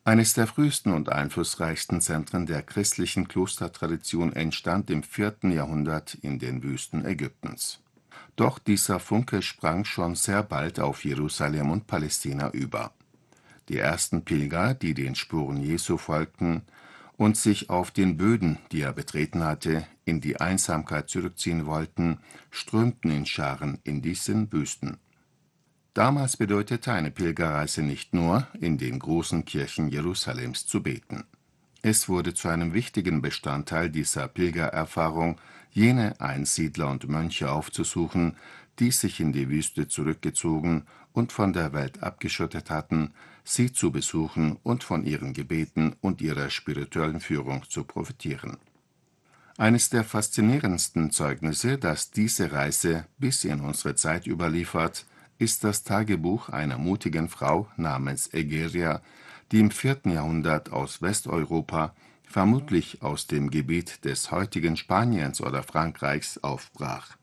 Eines der frühesten und einflussreichsten Zentren der christlichen Klostertradition entstand im 4. Jahrhundert in den Wüsten Ägyptens. Doch dieser Funke sprang schon sehr bald auf Jerusalem und Palästina über. Die ersten Pilger, die den Spuren Jesu folgten und sich auf den Böden, die er betreten hatte, in die Einsamkeit zurückziehen wollten, strömten in Scharen in diesen Wüsten. Damals bedeutete eine Pilgerreise nicht nur, in den großen Kirchen Jerusalems zu beten. Es wurde zu einem wichtigen Bestandteil dieser Pilgererfahrung, jene Einsiedler und Mönche aufzusuchen, die sich in die Wüste zurückgezogen und von der Welt abgeschottet hatten, sie zu besuchen und von ihren Gebeten und ihrer spirituellen Führung zu profitieren. Eines der faszinierendsten Zeugnisse, das diese Reise bis in unsere Zeit überliefert, ist das Tagebuch einer mutigen Frau namens Egeria, die im 4. Jahrhundert aus Westeuropa, vermutlich aus dem Gebiet des heutigen Spaniens oder Frankreichs, aufbrach.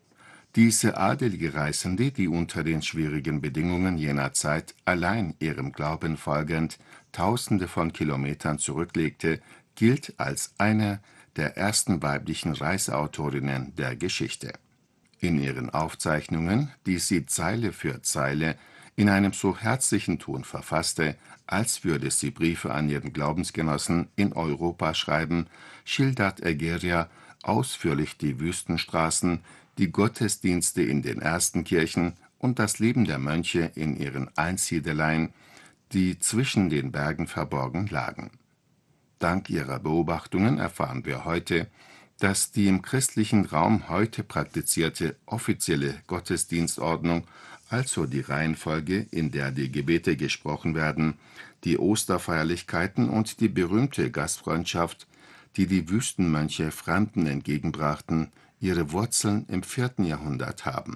Diese adelige Reisende, die unter den schwierigen Bedingungen jener Zeit allein ihrem Glauben folgend Tausende von Kilometern zurücklegte, gilt als eine der ersten weiblichen Reiseautorinnen der Geschichte. In ihren Aufzeichnungen, die sie Zeile für Zeile in einem so herzlichen Ton verfasste, als würde sie Briefe an ihren Glaubensgenossen in Europa schreiben, schildert Egeria ausführlich die Wüstenstraßen, die Gottesdienste in den ersten Kirchen und das Leben der Mönche in ihren Einsiedeleien, die zwischen den Bergen verborgen lagen. Dank ihrer Beobachtungen erfahren wir heute, dass die im christlichen Raum heute praktizierte offizielle Gottesdienstordnung, also die Reihenfolge, in der die Gebete gesprochen werden, die Osterfeierlichkeiten und die berühmte Gastfreundschaft, die die Wüstenmönche Fremden entgegenbrachten, ihre Wurzeln im 4. Jahrhundert haben.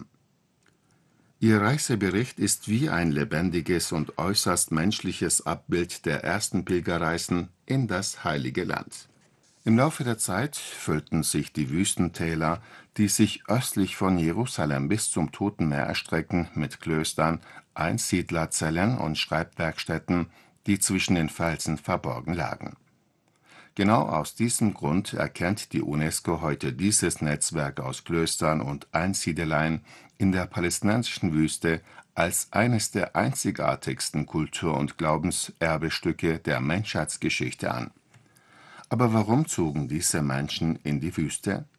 Ihr Reisebericht ist wie ein lebendiges und äußerst menschliches Abbild der ersten Pilgerreisen in das Heilige Land. Im Laufe der Zeit füllten sich die Wüstentäler, die sich östlich von Jerusalem bis zum Toten Meer erstrecken, mit Klöstern, Einsiedlerzellen und Schreibwerkstätten, die zwischen den Felsen verborgen lagen. Genau aus diesem Grund erkennt die UNESCO heute dieses Netzwerk aus Klöstern und Einsiedeleien in der palästinensischen Wüste als eines der einzigartigsten Kultur- und Glaubenserbestücke der Menschheitsgeschichte an. Aber warum zogen diese Menschen in die Wüste?